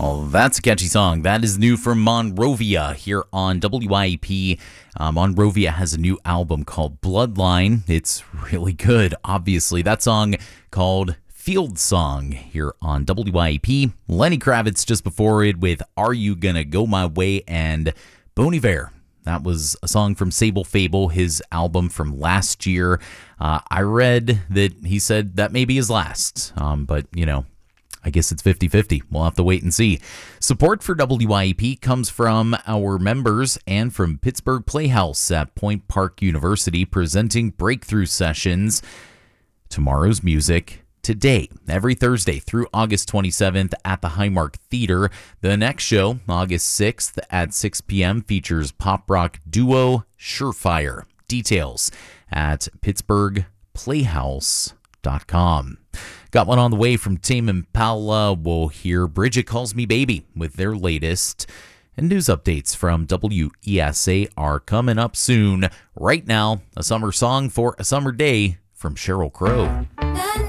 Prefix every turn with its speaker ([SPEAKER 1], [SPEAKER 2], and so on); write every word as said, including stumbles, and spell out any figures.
[SPEAKER 1] Oh, that's a catchy song. That is new from Monrovia here on W I E P. Uh, Monrovia has a new album called Bloodline. It's really good, obviously. That song called Field Song here on W I E P. Lenny Kravitz just before it with Are You Gonna Go My Way, and Bon Iver. That was a song from Sable Fable, his album from last year. Uh, I read that he said that may be his last, um, but, you know, I guess it's fifty-fifty. We'll have to wait and see. Support for W I E P comes from our members and from Pittsburgh Playhouse at Point Park University, presenting breakthrough sessions. Tomorrow's music today, every Thursday through August twenty-seventh at the Highmark Theater. The next show, August sixth at six p.m., features pop rock duo Surefire. Details at pittsburgh playhouse dot com. Got one on the way from Tame Impala. We'll hear Bridget Calls Me Baby with their latest. And news updates from W E S A are coming up soon. Right now, a summer song for a summer day from Sheryl Crow.